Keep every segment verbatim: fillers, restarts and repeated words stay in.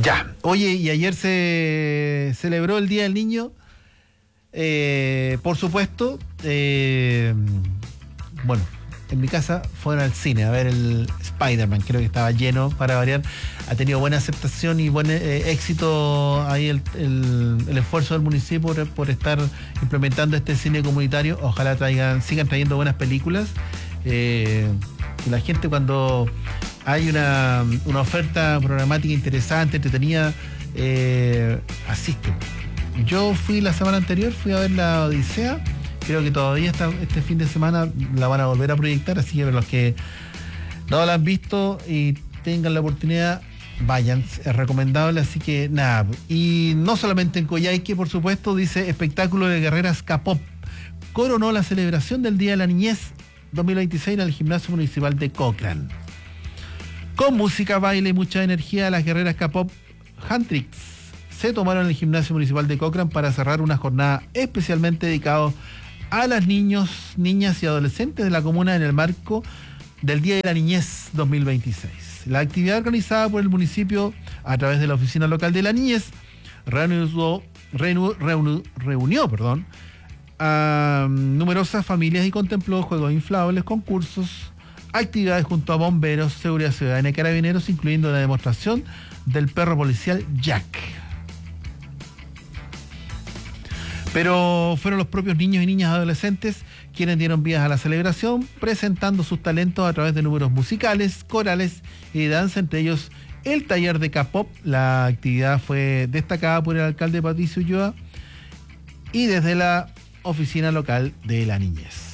Ya, oye, y ayer se celebró el Día del Niño, eh, por supuesto, eh, bueno, en mi casa fueron al cine a ver el Spider-Man, creo que estaba lleno para variar, ha tenido buena aceptación y buen eh, éxito ahí el, el, el esfuerzo del municipio por, por estar implementando este cine comunitario. Ojalá traigan, sigan trayendo buenas películas, eh, y la gente cuando hay una, una oferta programática interesante, entretenida, eh, asiste. Yo fui la semana anterior, fui a ver la Odisea. Creo que todavía está, este fin de semana la van a volver a proyectar, así que para los que no la han visto y tengan la oportunidad, vayan, es recomendable, así que nada. Y no solamente en Coyhaique, por supuesto, dice espectáculo de guerreras K-pop. Coronó la celebración del Día de la Niñez dos mil veintiséis en el Gimnasio Municipal de Cochrane. Con música, baile y mucha energía, las guerreras K-pop Huntrix se tomaron el Gimnasio Municipal de Cochrane para cerrar una jornada especialmente dedicada a las niños, niñas y adolescentes de la comuna en el marco del Día de la Niñez dos mil veintiséis. La actividad organizada por el municipio a través de la Oficina Local de la Niñez reunió, reunió, reunió, reunió perdón, a numerosas familias y contempló juegos inflables, concursos, actividades junto a bomberos, seguridad ciudadana y carabineros, incluyendo la demostración del perro policial Jack. Pero fueron los propios niños y niñas adolescentes quienes dieron vías a la celebración, presentando sus talentos a través de números musicales, corales y de danza, entre ellos el taller de K-pop. La actividad fue destacada por el alcalde Patricio Ulloa y desde la Oficina Local de la Niñez.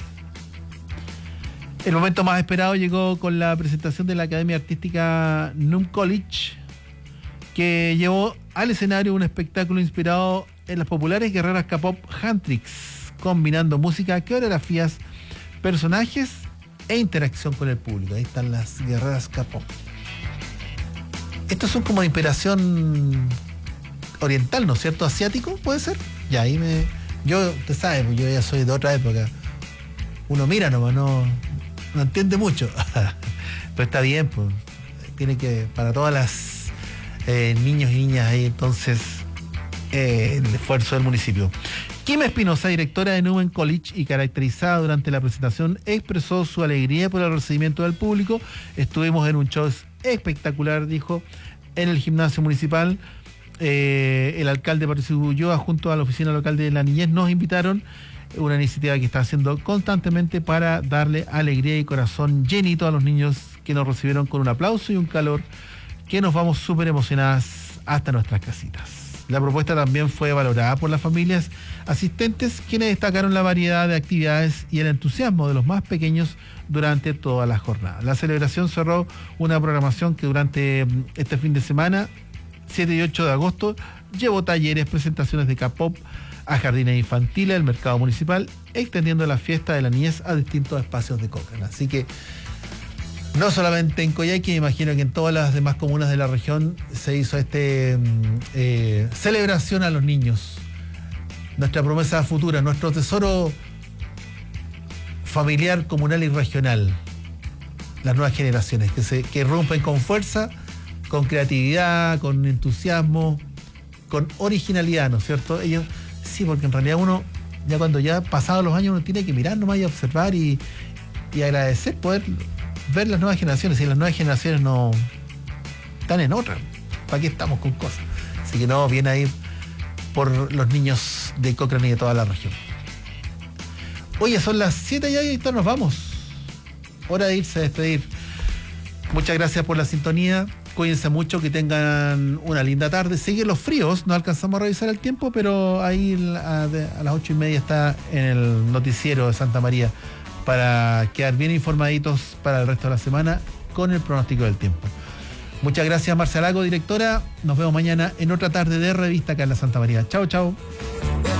El momento más esperado llegó con la presentación de la Academia Artística N U M College, que llevó al escenario un espectáculo inspirado en las populares guerreras K-pop Huntrix, combinando música, coreografías, personajes e interacción con el público. Ahí están las guerreras K-pop. Estos son como de inspiración oriental, ¿no es cierto? ¿Asiático puede ser? Ya, ahí me... Yo, usted sabe, yo ya soy de otra época. Uno mira nomás, no, no entiende mucho. Pero está bien, pues. Tiene que, para todas las eh, niños y niñas ahí, entonces... Eh, el esfuerzo del municipio. Kim Espinosa, directora de N U M College y caracterizada durante la presentación, expresó su alegría por el recibimiento del público. Estuvimos en un show espectacular, dijo, en el gimnasio municipal. Eh, el alcalde Patricio Ulloa junto a la Oficina Local de la Niñez nos invitaron, una iniciativa que está haciendo constantemente para darle alegría y corazón llenito a los niños que nos recibieron con un aplauso y un calor que nos vamos súper emocionadas hasta nuestras casitas. La propuesta también fue valorada por las familias asistentes, quienes destacaron la variedad de actividades y el entusiasmo de los más pequeños durante toda la jornada. La celebración cerró una programación que durante este fin de semana, siete y ocho de agosto, llevó talleres, presentaciones de K-pop a jardines infantiles, el mercado municipal, extendiendo la fiesta de la niñez a distintos espacios de Cochrane. Así que no solamente en Coyhaique, me imagino que en todas las demás comunas de la región se hizo este eh, celebración a los niños. Nuestra promesa futura, nuestro tesoro familiar, comunal y regional. Las nuevas generaciones que se que rompen con fuerza, con creatividad, con entusiasmo, con originalidad, ¿no es cierto? Ellos, sí, porque en realidad uno, ya cuando ya pasados los años, uno tiene que mirar nomás y observar y, y agradecer poder ver las nuevas generaciones. Y las nuevas generaciones no están en otra. ¿Para qué estamos con cosas? Así que no, viene a ir por los niños de Cochrane y de toda la región. Oye, son las siete ya y ahorita nos vamos. Hora de irse a despedir. Muchas gracias por la sintonía. Cuídense mucho, que tengan una linda tarde. Siguen los fríos, no alcanzamos a revisar el tiempo, pero ahí a, a las ocho y media está en el noticiero de Santa María, para quedar bien informaditos para el resto de la semana con el pronóstico del tiempo. Muchas gracias, Marcia Lago, directora. Nos vemos mañana en otra tarde de revista acá en la Santa María. Chao, chao.